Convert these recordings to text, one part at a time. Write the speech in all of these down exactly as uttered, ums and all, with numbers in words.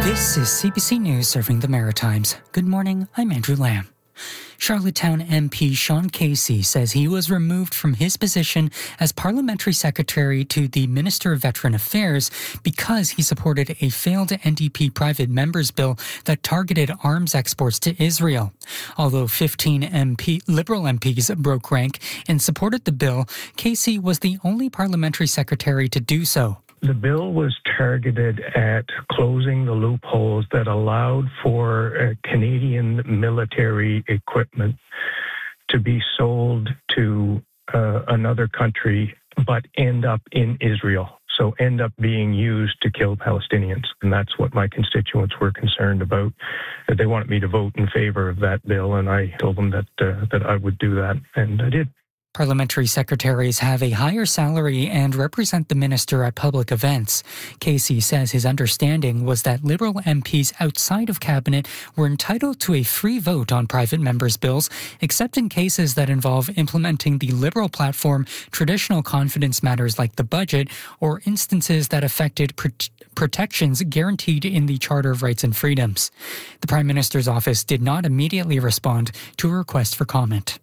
This is C B C News serving the Maritimes. Good morning, I'm Andrew Lamb. Charlottetown M P Sean Casey says he was removed from his position as Parliamentary Secretary to the Minister of Veteran Affairs because he supported a failed N D P private members bill that targeted arms exports to Israel. Although fifteen M P, Liberal M Ps broke rank and supported the bill, Casey was the only Parliamentary Secretary to do so. The bill was targeted at closing the loopholes that allowed for uh, Canadian military equipment to be sold to uh, another country, but end up in Israel. So end up being used to kill Palestinians. And that's what my constituents were concerned about. They wanted me to vote in favor of that bill, and I told them that uh, that I would do that, and I did. Parliamentary secretaries have a higher salary and represent the minister at public events. Casey says his understanding was that Liberal M Ps outside of cabinet were entitled to a free vote on private members' bills, except in cases that involve implementing the Liberal platform, traditional confidence matters like the budget, or instances that affected pr- protections guaranteed in the Charter of Rights and Freedoms. The Prime Minister's office did not immediately respond to a request for comment.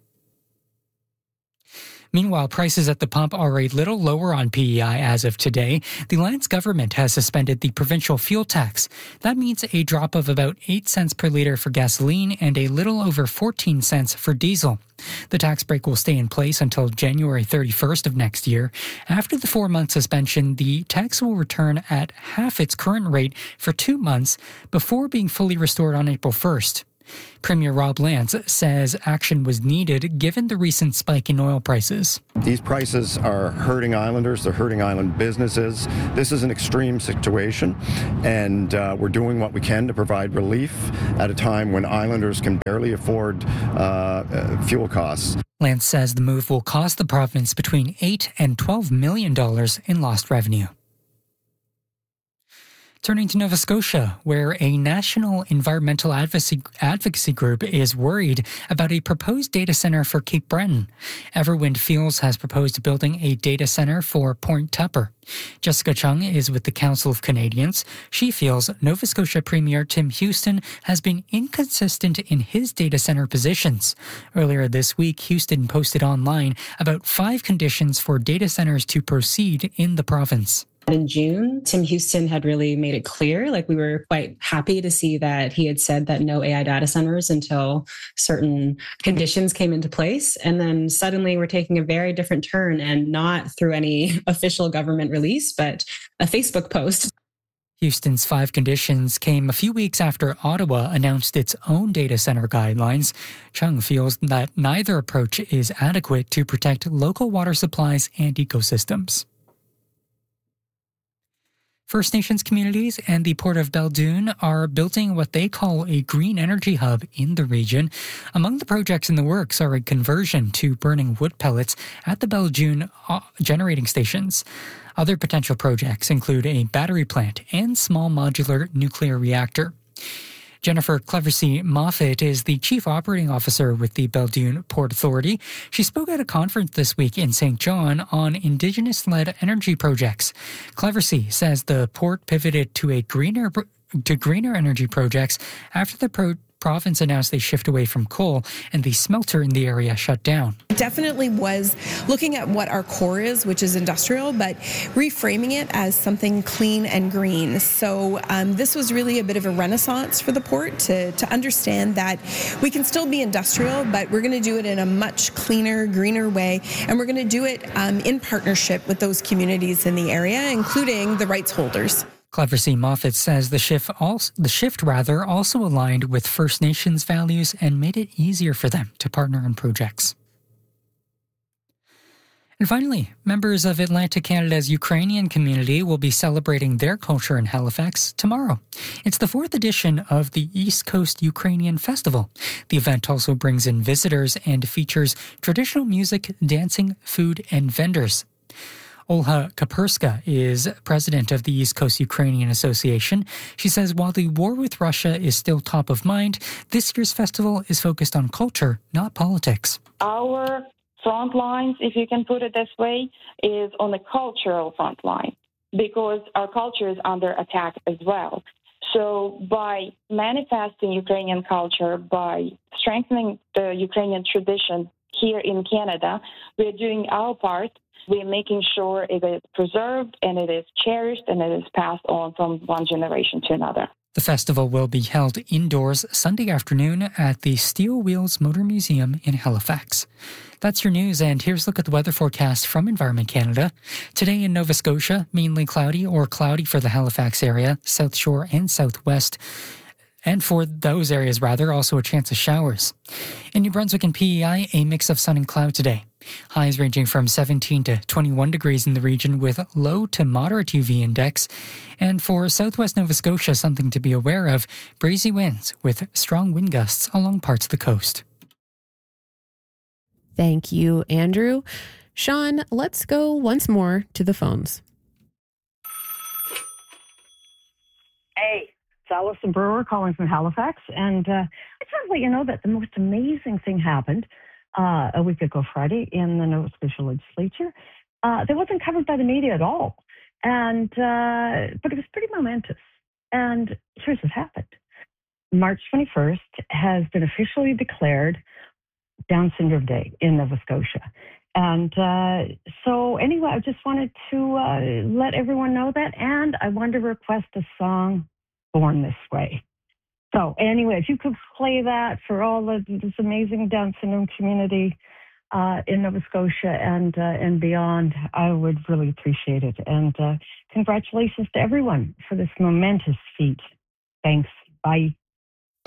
Meanwhile, prices at the pump are a little lower on P E I as of today. The Lands government has suspended the provincial fuel tax. That means a drop of about eight cents per litre for gasoline and a little over fourteen cents for diesel. The tax break will stay in place until January thirty-first of next year. After the four-month suspension, the tax will return at half its current rate for two months before being fully restored on April first. Premier Rob Lance says action was needed given the recent spike in oil prices. These prices are hurting islanders, they're hurting island businesses. This is an extreme situation, and uh, we're doing what we can to provide relief at a time when islanders can barely afford uh, uh, fuel costs. Lance says the move will cost the province between eight and twelve million dollars in lost revenue. Turning to Nova Scotia, where a national environmental advocacy, advocacy group is worried about a proposed data centre for Cape Breton. Everwind Fuels has proposed building a data centre for Point Tupper. Jessica Chung is with the Council of Canadians. She feels Nova Scotia Premier Tim Houston has been inconsistent in his data centre positions. Earlier this week, Houston posted online about five conditions for data centres to proceed in the province. In June, Tim Houston had really made it clear, like we were quite happy to see that he had said that no A I data centers until certain conditions came into place. And then suddenly we're taking a very different turn, and not through any official government release, but a Facebook post. Houston's five conditions came a few weeks after Ottawa announced its own data center guidelines. Chung feels that neither approach is adequate to protect local water supplies and ecosystems. First Nations communities and the Port of Belledune are building what they call a green energy hub in the region. Among the projects in the works are a conversion to burning wood pellets at the Belledune generating stations. Other potential projects include a battery plant and small modular nuclear reactor. Jennifer Cleversey Moffat is the Chief Operating Officer with the Belledune Port Authority. She spoke at a conference this week in Saint John on Indigenous-led energy projects. Cleversey says the port pivoted to a greener to greener energy projects after the pro- province announced they shift away from coal and the smelter in the area shut down. Definitely was looking at what our core is, which is industrial, but reframing it as something clean and green. So um, this was really a bit of a renaissance for the port to, to understand that we can still be industrial, but we're going to do it in a much cleaner, greener way, and we're going to do it um, in partnership with those communities in the area, including the rights holders. Cleversey Moffat says the shift, also, the shift rather also aligned with First Nations values and made it easier for them to partner on projects. And finally, members of Atlantic Canada's Ukrainian community will be celebrating their culture in Halifax tomorrow. It's the fourth edition of the East Coast Ukrainian Festival. The event also brings in visitors and features traditional music, dancing, food, and vendors. Olha Kaperska is president of the East Coast Ukrainian Association. She says while the war with Russia is still top of mind, this year's festival is focused on culture, not politics. Our front lines, if you can put it this way, is on the cultural front line, because our culture is under attack as well. So by manifesting Ukrainian culture, by strengthening the Ukrainian tradition here in Canada, we're doing our part. We're making sure it is preserved and it is cherished and it is passed on from one generation to another. The festival will be held indoors Sunday afternoon at the Steel Wheels Motor Museum in Halifax. That's your news, and here's a look at the weather forecast from Environment Canada. Today in Nova Scotia, mainly cloudy or cloudy for the Halifax area, South Shore and Southwest. And for those areas, rather, also a chance of showers. In New Brunswick and P E I, a mix of sun and cloud today. Highs ranging from seventeen to twenty-one degrees in the region with low to moderate U V index. And for southwest Nova Scotia, something to be aware of, breezy winds with strong wind gusts along parts of the coast. Thank you, Andrew. Sean, let's go once more to the phones. Hey. It's Allison Brewer calling from Halifax, and uh, I just want to let you know that the most amazing thing happened uh, a week ago Friday in the Nova Scotia legislature. Uh, that wasn't covered by the media at all, and uh, but it was pretty momentous. And here's what happened. March twenty-first has been officially declared Down Syndrome Day in Nova Scotia. And uh, so anyway, I just wanted to uh, let everyone know that, and I wanted to request a song, Born This Way. So anyway, if you could play that for all the this amazing Down syndrome community uh, in Nova Scotia and uh, and beyond, I would really appreciate it. And uh, congratulations to everyone for this momentous feat. Thanks. Bye.